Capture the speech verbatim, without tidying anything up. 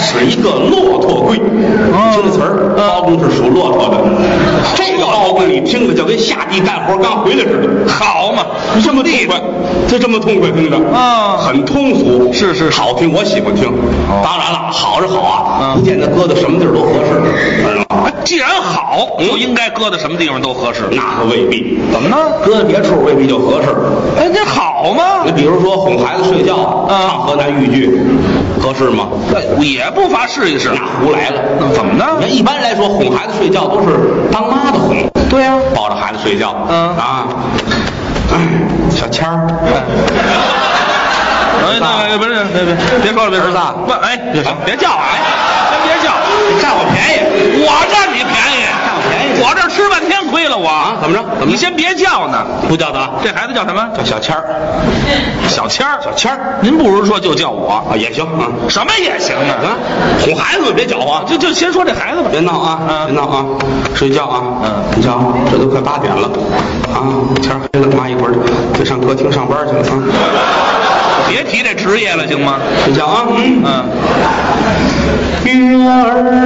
是一个骆驼贵。你听这词儿，包公是属骆驼的。这个包公你听着就跟下地干活刚回来似的。 好嘛， 这么痛快，这这么痛快听着啊， 很通俗， 是是好听，我喜欢听。当然了，好是好啊，不见得搁到什么地儿都合适，知道吗？ 既然好，就应该搁在什么地方都合适。 那可未必， 怎么呢？ 搁在别处未必就合适。 哎，这好吗？ 你比如说哄孩子睡觉，唱河南豫剧，合适吗？ 也不乏试一试。 那胡来了， 怎么呢？ 你看一般来说，哄孩子睡觉都是当妈的哄。 对呀， 抱着孩子睡觉， 嗯啊，小谦儿。 哎，那不是，别别别说了，别说了，不，哎，别别叫啊，哎，先别叫， 你占我便宜， 我占你便宜， 占我便宜， 我这吃半天亏了我啊，怎么着？怎么？ 你先别叫呢， 不叫他， 这孩子叫什么？ 叫小谦儿， 小谦儿， 小谦儿， 您不如说就叫我啊，也行啊， 什么也行啊， 啊，哄孩子别搅和， 就就先说这孩子吧， 别闹啊，别闹啊，睡觉啊，嗯，你瞧，这都快八点了，啊，天黑了，妈一会儿得上歌厅上班去了啊。 别提这职业了，行吗？ 睡觉啊，嗯嗯。 月儿